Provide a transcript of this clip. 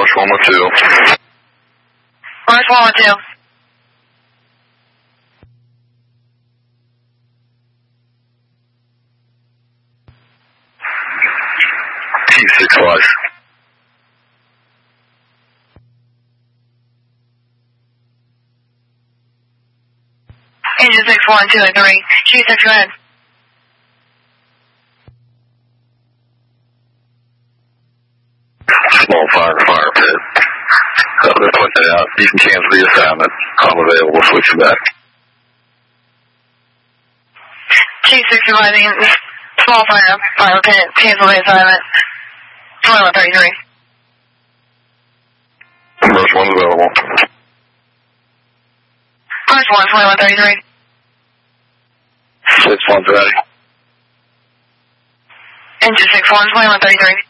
Rush 112. Rush 112. T65. Engine 61, 2 and 3. G6, go ahead. Small fire pit. They're putting it out. You can cancel the assignment. I'm available. Switch you back. G6 advising small fire pit. Cancel the assignment. 2133. Rush 1's available. Rush 1, 2133. 6-1's ready. Engine 61, 2133.